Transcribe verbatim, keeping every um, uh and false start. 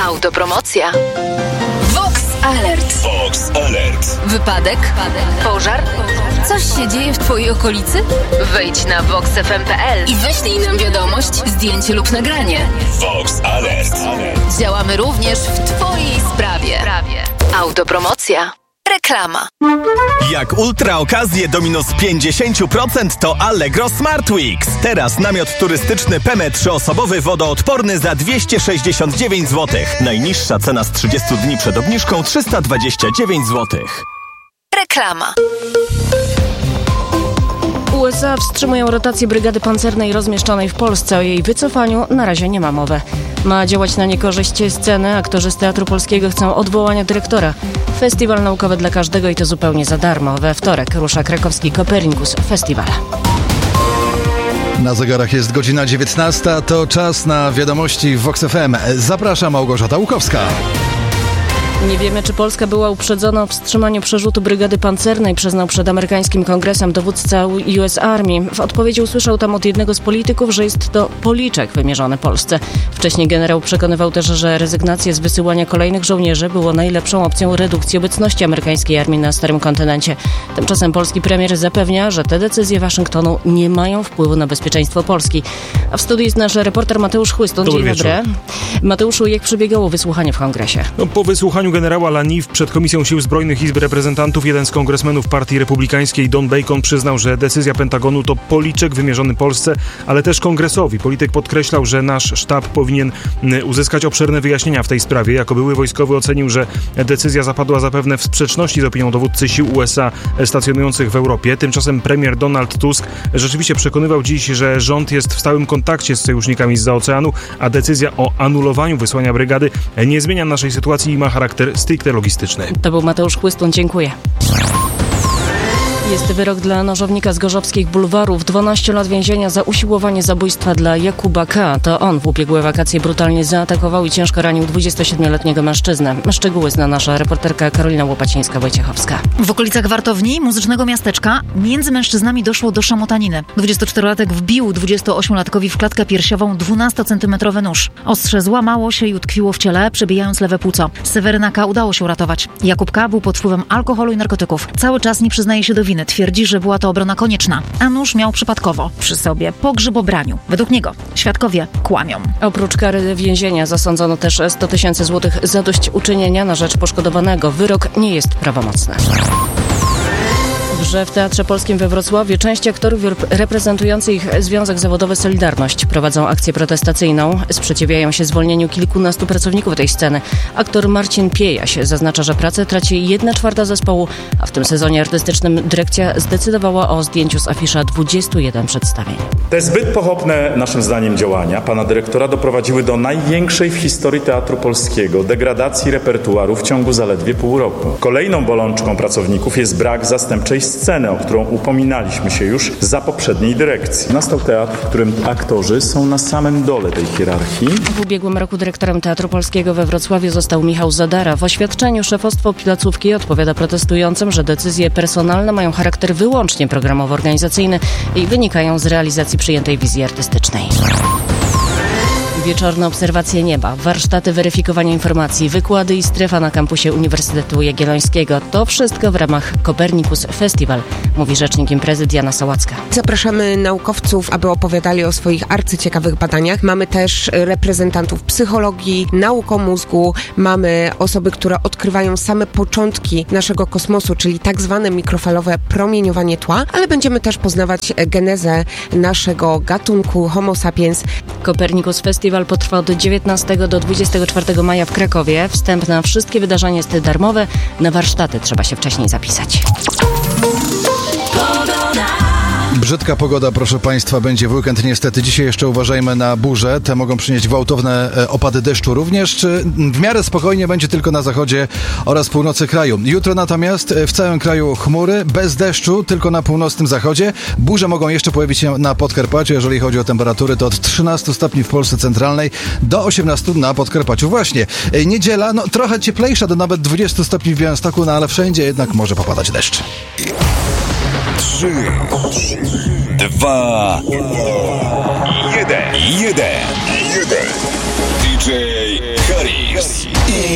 Autopromocja. Vox Alert. Vox Alert. Wypadek? Pożar? Coś się dzieje w twojej okolicy? Wejdź na vox f m kropka p l i wyślij nam wiadomość, zdjęcie lub nagranie. Vox Alert. Działamy również w twojej sprawie. Autopromocja. Reklama. Jak ultra okazje do minus pięćdziesiąt procent to Allegro Smart Weeks. Teraz namiot turystyczny Peme trzyosobowy wodoodporny za dwieście sześćdziesiąt dziewięć złotych. Najniższa cena z trzydziestu dni przed obniżką trzysta dwadzieścia dziewięć złotych. Reklama. U S A wstrzymują rotację brygady pancernej rozmieszczonej w Polsce. O jej wycofaniu na razie nie ma mowy. Ma działać na niekorzyść sceny. Aktorzy z Teatru Polskiego chcą odwołania dyrektora. Festiwal naukowy dla każdego i to zupełnie za darmo. We wtorek rusza krakowski Copernicus Festival. Na zegarach jest godzina dziewiętnasta. To czas na wiadomości w Vox F M. Zaprasza Małgorzata Łukowska. Nie wiemy, czy Polska była uprzedzona o wstrzymaniu przerzutu brygady pancernej, przyznał przed amerykańskim kongresem dowódca U S Army. W odpowiedzi usłyszał tam od jednego z polityków, że jest to policzek wymierzony Polsce. Wcześniej generał przekonywał też, że rezygnację z wysyłania kolejnych żołnierzy było najlepszą opcją redukcji obecności amerykańskiej armii na starym kontynencie. Tymczasem polski premier zapewnia, że te decyzje Waszyngtonu nie mają wpływu na bezpieczeństwo Polski. A w studiu jest nasz reporter Mateusz Chłystun. Dzień dobry. Mateuszu, jak przebiegało wysłuchanie w kongresie? No, po wysłuchaniu generała Laniw przed Komisją Sił Zbrojnych Izby Reprezentantów jeden z kongresmenów Partii Republikańskiej, Don Bacon, przyznał, że decyzja Pentagonu to policzek wymierzony Polsce, ale też kongresowi. Polityk podkreślał, że nasz sztab powinien uzyskać obszerne wyjaśnienia w tej sprawie. Jako były wojskowy ocenił, że decyzja zapadła zapewne w sprzeczności z opinią dowódcy sił U S A stacjonujących w Europie. Tymczasem premier Donald Tusk rzeczywiście przekonywał dziś, że rząd jest w stałym kontakcie z sojusznikami zza oceanu, a decyzja o anulowaniu wysłania brygady nie zmienia naszej sytuacji i ma charakter stricte logistyczny. To był Mateusz Chłystun, dziękuję. Jest wyrok dla nożownika z gorzowskich bulwarów. dwanaście lat więzienia za usiłowanie zabójstwa dla Jakuba K. To on w ubiegłe wakacje brutalnie zaatakował i ciężko ranił dwudziestosiedmioletniego mężczyznę. Szczegóły zna nasza reporterka Karolina Łopacińska-Wojciechowska. W okolicach Wartowni, muzycznego miasteczka, między mężczyznami doszło do szamotaniny. dwudziestoczterolatek wbił dwudziestoośmiolatkowi w klatkę piersiową dwunastocentymetrowy nóż. Ostrze złamało się i utkwiło w ciele, przebijając lewe płuco. Seweryna K. udało się uratować. Jakub K. był pod wpływem alkoholu i narkotyków. Cały czas nie przyznaje się do winy. Twierdzi, że była to obrona konieczna, a nóż miał przypadkowo przy sobie po grzybobraniu. Według niego świadkowie kłamią. Oprócz kary więzienia zasądzono też sto tysięcy złotych zadośćuczynienia na rzecz poszkodowanego. Wyrok nie jest prawomocny. Że w Teatrze Polskim we Wrocławiu część aktorów reprezentujących ich Związek Zawodowy Solidarność prowadzą akcję protestacyjną. Sprzeciwiają się zwolnieniu kilkunastu pracowników tej sceny. Aktor Marcin Piejaś zaznacza, że pracę traci jedna czwarta zespołu, a w tym sezonie artystycznym dyrekcja zdecydowała o zdjęciu z afisza dwudziestu jeden przedstawień. Te zbyt pochopne, naszym zdaniem, działania pana dyrektora doprowadziły do największej w historii Teatru Polskiego degradacji repertuaru w ciągu zaledwie pół roku. Kolejną bolączką pracowników jest brak zastępczej scenę, o którą upominaliśmy się już za poprzedniej dyrekcji. Nastał teatr, w którym aktorzy są na samym dole tej hierarchii. W ubiegłym roku dyrektorem Teatru Polskiego we Wrocławiu został Michał Zadara. W oświadczeniu szefostwo placówki odpowiada protestującym, że decyzje personalne mają charakter wyłącznie programowo-organizacyjny i wynikają z realizacji przyjętej wizji artystycznej. Wieczorne obserwacje nieba, warsztaty weryfikowania informacji, wykłady i strefa na kampusie Uniwersytetu Jagiellońskiego. To wszystko w ramach Copernicus Festival, mówi rzecznik imprezy Diana Sałacka. Zapraszamy naukowców, aby opowiadali o swoich arcyciekawych badaniach. Mamy też reprezentantów psychologii, nauk o mózgu, mamy osoby, które odkrywają same początki naszego kosmosu, czyli tak zwane mikrofalowe promieniowanie tła, ale będziemy też poznawać genezę naszego gatunku Homo sapiens. Copernicus Festival potrwa od dziewiętnastego do dwudziestego czwartego maja w Krakowie. Wstęp na wszystkie wydarzenia jest darmowy. Na warsztaty trzeba się wcześniej zapisać. Brzydka pogoda, proszę Państwa, będzie w weekend. Niestety dzisiaj jeszcze uważajmy na burze. Te mogą przynieść gwałtowne opady deszczu również. W miarę spokojnie będzie tylko na zachodzie oraz północy kraju. Jutro natomiast w całym kraju chmury, bez deszczu, tylko na północnym zachodzie. Burze mogą jeszcze pojawić się na Podkarpaciu. Jeżeli chodzi o temperatury, to od trzynastu stopni w Polsce centralnej do osiemnastu na Podkarpaciu. Właśnie. Niedziela, no trochę cieplejsza, do nawet dwudziestu stopni w Białymstoku, no ale wszędzie jednak może popadać deszcz. Trzy, dwa, jeden, jeden, jeden. D J Paris.